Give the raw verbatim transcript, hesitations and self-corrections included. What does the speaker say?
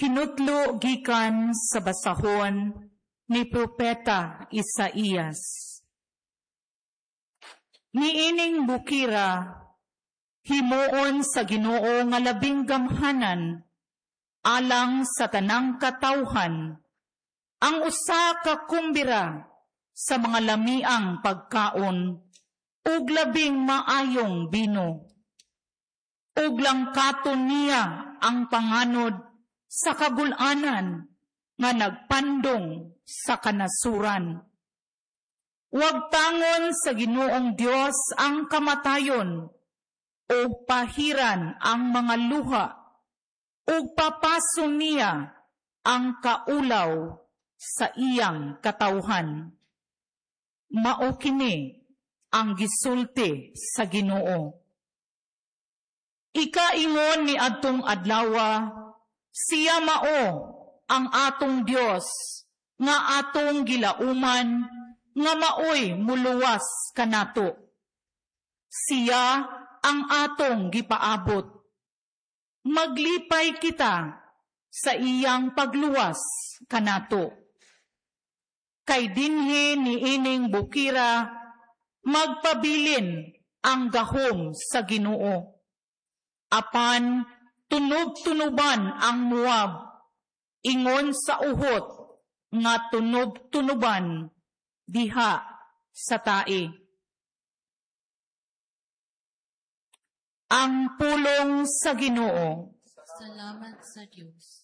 Kinutlo gikan sa basahon ni Propeta Isaías. Niining bukira, himuon sa Ginoo nga labing gamhanan, alang sa tanang katawhan, ang usa ka kumbira sa mga lamiang pagkaon, ug labing maayong bino. Ug langkaton niya ang panganod sa kagulanan nga nagpandong sa kanasuran. Huwag tangon sa Ginoong Dios ang kamatayon, o pahiran ang mga luha, o papaso niya ang kaulaw sa iyang katawhan. Mao kini ang gisulti sa Ginoo. Ikaingon ni adtong adlawa, siya mao ang atong Dios nga atong gilauman nga maoy muluwas kanato. Siya ang atong gipaabot. Maglipay kita sa iyang pagluwas kanato. Kay dinhi niining bukira, magpabilin ang gahom sa Ginoo. Apan tunog-tunuban ang Moab, ingon sa uhot nga tunog-tunuban diha sa tae. Ang pulong sa Ginoo. Salamat sa Diyos.